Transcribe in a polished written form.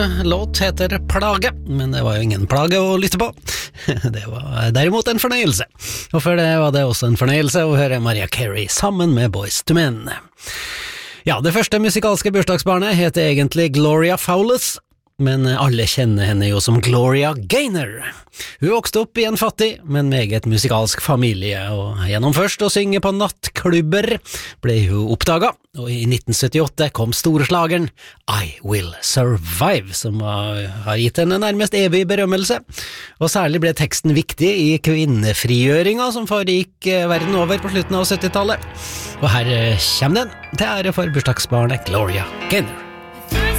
låt heter Plage, men det var jo ingen plage å lytte på. Det var derimot en fornøyelse. Og for det var det også en fornøyelse å høre Mariah Carey sammen med Boyz II Men. Ja, det første musikalske bursdagsbarnet heter egentlig Gloria Fowles, men alle kjenner henne jo som Gloria Gaynor. Hun vokste opp i en fattig, men meget musikalsk familie, og gjennom først å synge på nattklubber ble hun oppdaget, og i 1978 kom storslageren I Will Survive, som har gitt henne nærmest evig berømmelse, og særlig ble teksten viktig i kvinnefrigjøringa som foregikk verden over på slutten av 70-tallet. Og her kommer den, til ære for bursdagsbarnet Gloria Gaynor.